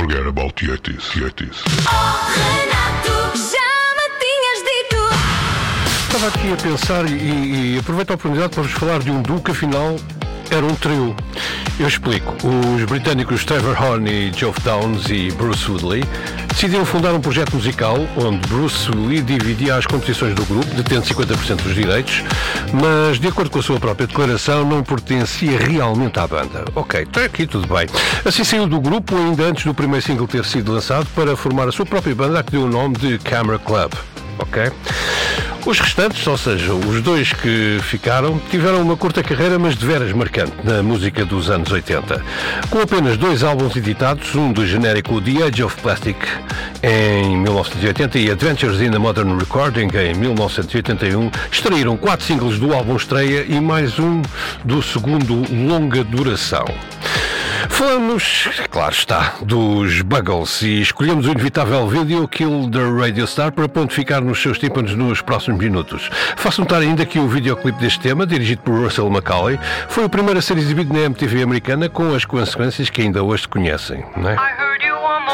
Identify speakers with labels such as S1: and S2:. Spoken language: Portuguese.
S1: Forget about Yetis.
S2: Oh, Renato, já me tinhas dito.
S3: Estava aqui a pensar e aproveito a oportunidade para vos falar de um duo que afinal era um trio. Eu explico. Os britânicos Trevor Horn e Geoff Downes e Bruce Woodley decidiram fundar um projeto musical onde Bruce Woodley dividia as composições do grupo, detendo 50% dos direitos, mas, de acordo com a sua própria declaração, não pertencia realmente à banda. Ok, até aqui tudo bem. Assim saiu do grupo ainda antes do primeiro single ter sido lançado para formar a sua própria banda, que deu o nome de Camera Club. Ok? Os restantes, ou seja, os dois que ficaram, tiveram uma curta carreira, mas de veras marcante na música dos anos 80. Com apenas 2 álbuns editados, um do genérico The Age of Plastic em 1980 e Adventures in a Modern Recording em 1981, extraíram 4 singles do álbum estreia e mais um do segundo longa duração. Falamos, claro está, dos Buggles e escolhemos o inevitável vídeo Kill the Radio Star para pontificar nos seus tímpanos nos próximos minutos. Faço notar ainda que o videoclipe deste tema, dirigido por Russell Macaulay, foi o primeiro a ser exibido na MTV americana com as consequências que ainda hoje se conhecem, não é?